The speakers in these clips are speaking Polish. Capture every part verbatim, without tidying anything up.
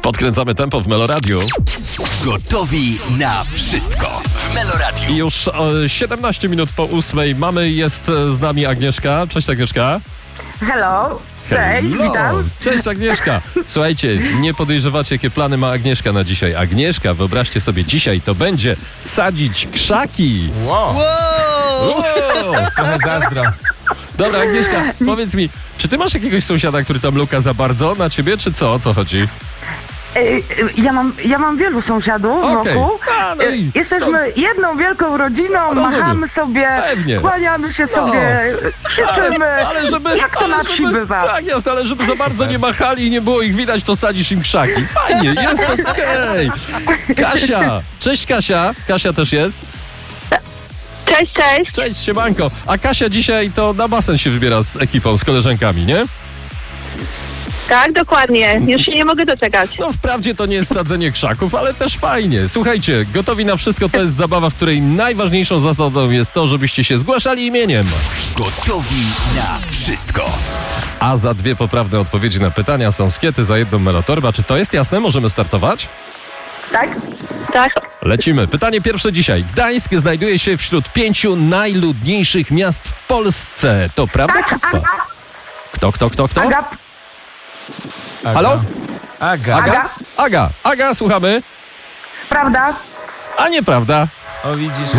Podkręcamy tempo w Meloradiu. Gotowi na wszystko w Meloradiu. I już o, siedemnaście minut po ósmej mamy, jest z nami Agnieszka. Cześć Agnieszka. Hello. Cześć, Hello. witam. Cześć Agnieszka. Słuchajcie, nie podejrzewacie, jakie plany ma Agnieszka na dzisiaj. Agnieszka, wyobraźcie sobie, dzisiaj to będzie sadzić krzaki. Wow, Wow! trochę zazdro. Dobra, Agnieszka, powiedz mi, czy ty masz jakiegoś sąsiada, który tam luka za bardzo na ciebie, czy co? O co chodzi? Ej, Ja mam, ja mam wielu sąsiadów Okej. wokół. A, no i Jesteśmy jedną wielką rodziną, Rozumiem. machamy sobie, Pewnie. kłaniamy się sobie, krzyczymy. Ale, ale żeby, Jak to ale na wsi żeby, bywa? Tak jest, ale żeby za bardzo nie machali i nie było ich widać, to sadzisz im krzaki. Fajnie, jest okej. Kasia, cześć Kasia. Kasia też jest. Cześć, cześć. Cześć, siemanko. A Kasia dzisiaj to na basen się wybiera z ekipą, z koleżankami, nie? Tak, dokładnie. Już się nie mogę doczekać. No wprawdzie to nie jest sadzenie krzaków, ale też fajnie. Słuchajcie, gotowi na wszystko to jest zabawa, w której najważniejszą zasadą jest to, żebyście się zgłaszali imieniem. Gotowi na wszystko. A za dwie poprawne odpowiedzi na pytania są skiety, za jedną melotorba. Czy to jest jasne? Możemy startować? Tak? Tak. Lecimy. Pytanie pierwsze dzisiaj. Gdańsk znajduje się wśród pięciu najludniejszych miast w Polsce. To prawda Tak, czy Aga. fa? Kto, kto, kto, kto? Aga, Aga. Halo? Aga. Aga? Aga, Aga, słuchamy. prawda? A nieprawda. O, widzisz?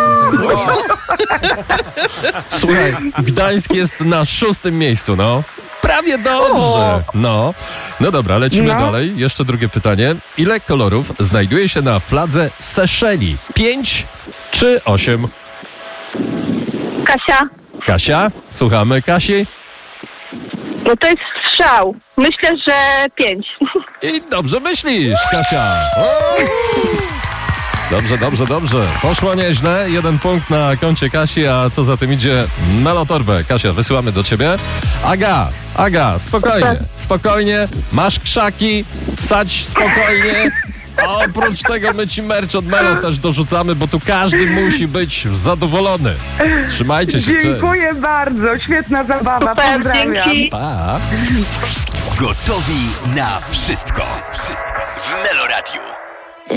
Słuchaj, Gdańsk jest na szóstym miejscu, no. Prawie dobrze. No. No dobra, lecimy No. dalej. Jeszcze drugie pytanie. Ile kolorów znajduje się na fladze Seszeli? Pięć czy osiem? Kasia, Kasia? Słuchamy Kasi. no to jest strzał. Myślę, że pięć. I dobrze myślisz, Kasia. O! Dobrze, dobrze, dobrze. Poszło nieźle. Jeden punkt na koncie Kasi, a co za tym idzie? Melotorbę. Kasia, wysyłamy do ciebie. Aga, Aga, spokojnie, spokojnie. Masz krzaki, sadź spokojnie. A oprócz tego my ci merch od Melo też dorzucamy, bo tu każdy musi być zadowolony. Trzymajcie się, cześć. Dziękuję bardzo, świetna zabawa, Super, pozdrawiam. dzięki. Pa. Gotowi na wszystko. Wszystko.